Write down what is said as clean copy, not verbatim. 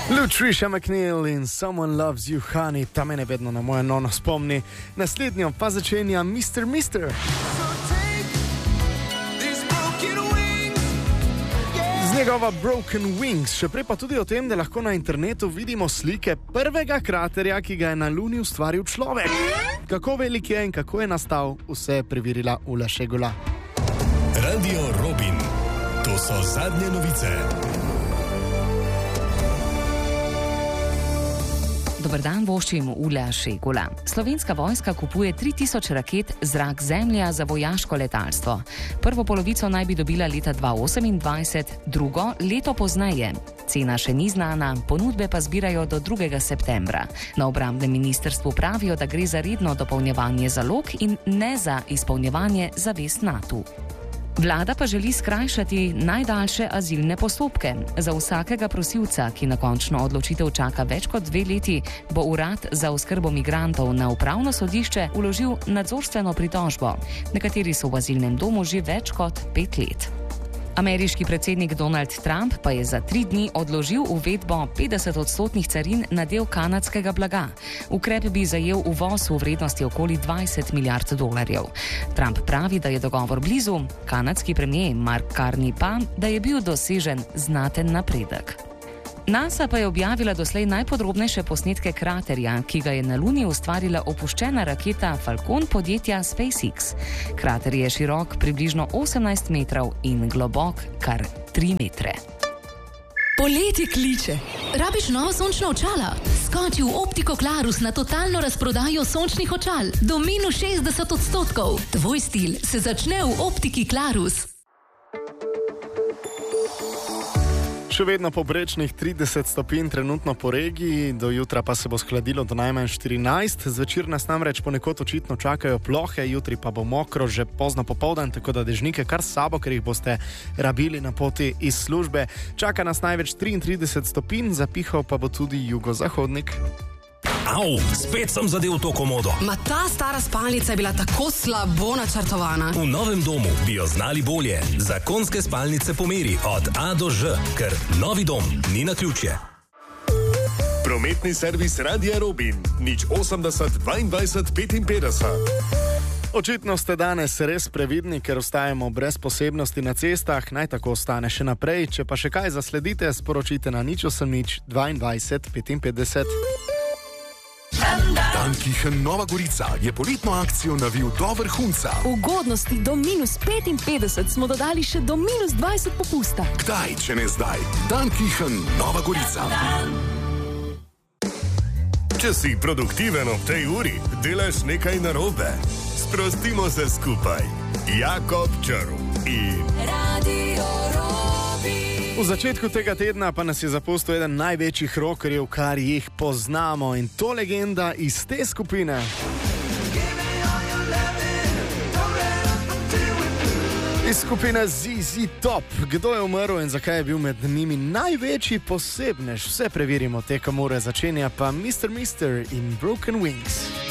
Trisha McNeil in Someone Loves You Honey, ta mene vedno na moje nono spomni. Naslednjo pa začenja Mr. Mister. Z njegova Broken Wings, še prej pa tudi o tem, da lahko na internetu vidimo slike prvega kraterja, ki ga je na Luni ustvaril človek. Kako velik je in kako je nastal, vse je preverila Ula Šegula. Radio Robin. To so zadnje novice. Dober dan, voščim Ula Šegula. Slovenska vojska kupuje 3000 raket zrak-zemlja za vojaško letalstvo. Prvo polovico naj bi dobila leta 2028, drugo leto pozneje. Cena še ni znana, ponudbe pa zbirajo do 2. septembra. Na obrambnem ministrstvu pravijo, da gre za redno dopolnjevanje zalog in ne za izpolnjevanje zavez NATO. Vlada pa želi skrajšati najdaljše azilne postopke. Za vsakega prosilca, ki na končno odločitev čaka več kot 2 leti, bo urad za oskrbo migrantov na upravno sodišče vložil nadzorstveno pritožbo. Nekateri so v azilnem domu že več kot 5 let. Ameriški predsednik Donald Trump pa je za 3 dni odložil uvedbo 50% carin na del kanadskega blaga. Ukrep bi zajel uvoz v vrednosti okoli $20 milijard. Trump pravi, da je dogovor blizu, kanadski premier Mark Carney pa, da je bil dosežen znaten napredek. NASA pa je objavila doslej najpodrobnejše posnetke kraterja, ki ga je na Luni ustvarila opuščena raketa Falcon podjetja SpaceX. Krater je širok približno 18 metrov in globok kar 3 metre. Poletje kliče. Rabiš nova sončna očala? Skoči v Optiko Klarus na totalno razprodajo sončnih očal. Do minus 60%. Tvoj stil se začne v Optiki Klarus. Še vedno povprečnih 30 stopinj trenutno po regiji, do jutra pa se bo shladilo do najmanj 14. Zvečer nas namreč ponekod očitno čakajo plohe, jutri pa bo mokro že pozno popoldan, tako da dežnike kar s sabo, ker jih boste rabili na poti iz službe. Čaka nas največ 33 stopinj, zapihal pa bo tudi jugozahodnik. Au, spet sem zadel to komodo. Ma ta stara spalnica je bila tako slabo načrtovana. V novem domu bi jo znali bolje. Zakonske spalnice po meri od A do Ž, ker novi dom ni naključje. Prometni servis Radia Robin. 080 22 55. Očitno ste danes res previdni, ker ostajamo brez posebnosti na cestah, naj tako ostane še naprej. Če pa še kaj zasledite, sporočite na 080 22 55. Dankichen Nova Gorica je poletno akcijo navil do vrhunca. Ugodnosti do minus 55 smo dodali še do minus 20 popusta. Kdaj, če ne zdaj? Dankichen Nova Gorica. Če si produktiven ob tej uri, delaš nekaj narobe. Sprostimo se skupaj. Jakob Črv in Radio Robin. V začetku tega tedna pa nas je zapustil eden največjih rockerjev, kar jih poznamo, in to legenda iz te skupine. Iz skupine ZZ Top. Kdo je umrl in zakaj je bil med njimi največji posebnež? Vse preverimo tekom ure, začenja pa Mr. Mister in Broken Wings.